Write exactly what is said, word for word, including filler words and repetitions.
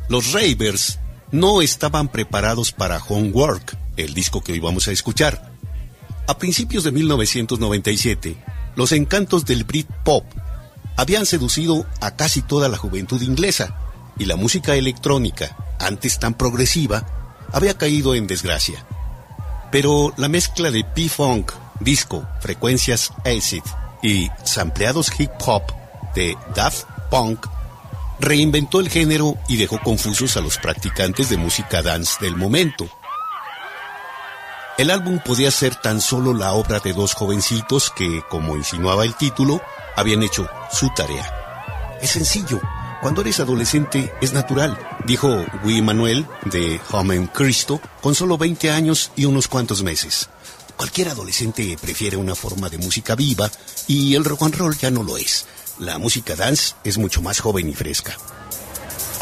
Los Ravers no estaban preparados para Homework, el disco que hoy vamos a escuchar. A principios de mil novecientos noventa y siete, los encantos del Britpop habían seducido a casi toda la juventud inglesa y la música electrónica, antes tan progresiva, había caído en desgracia. Pero la mezcla de P-Funk, disco, frecuencias acid y sampleados hip hop de Daft Punk reinventó el género y dejó confusos a los practicantes de música dance del momento. El álbum podía ser tan solo la obra de dos jovencitos que, como insinuaba el título, habían hecho su tarea. Es sencillo, cuando eres adolescente es natural, dijo Guy Manuel de Homem Cristo con solo veinte años y unos cuantos meses. Cualquier adolescente prefiere una forma de música viva y el rock and roll ya no lo es. La música dance es mucho más joven y fresca.